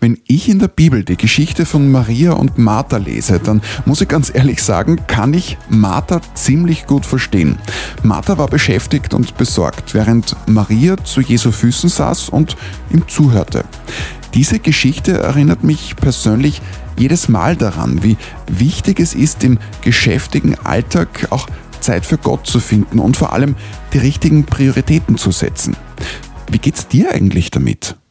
Wenn ich in der Bibel die Geschichte von Maria und Martha lese, dann muss ich ganz ehrlich sagen, kann ich Martha ziemlich gut verstehen. Martha war beschäftigt und besorgt, während Maria zu Jesu Füßen saß und ihm zuhörte. Diese Geschichte erinnert mich persönlich jedes Mal daran, wie wichtig es ist, im geschäftigen Alltag auch Zeit für Gott zu finden und vor allem die richtigen Prioritäten zu setzen. Wie geht's dir eigentlich damit?